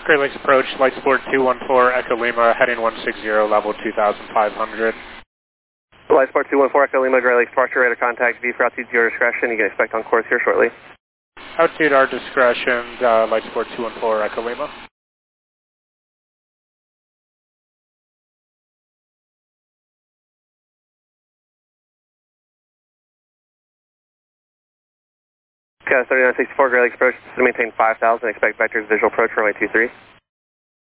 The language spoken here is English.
Great Lakes approach, light sport 214, Echo Lima, heading 160, level 2,500. Light sport 214, Echo Lima, Great Lakes departure, radar contact, V for altitude to your discretion. You can expect on course here shortly. Altitude our discretion, light sport 214, Echo Lima. Okay, 3964, Great Lakes approach to maintain 5,000, expect vectors visual approach runway 23.